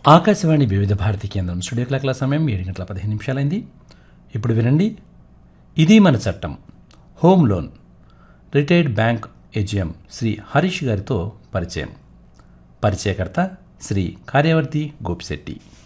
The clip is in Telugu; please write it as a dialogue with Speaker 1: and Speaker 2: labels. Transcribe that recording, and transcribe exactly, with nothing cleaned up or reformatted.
Speaker 1: ఆకాశవాణి వివిధ భారతి కేంద్రం స్టూడియో క్లాక్ల సమయం ఏడు గంటల పదిహేను నిమిషాలైంది. ఇప్పుడు వినండి, ఇది మన చట్టం. Home loan retired bank AGM Shri Harish గారితో పరిచయం. పరిచయకర్త శ్రీ కార్యవర్తి గోపిశెట్టి.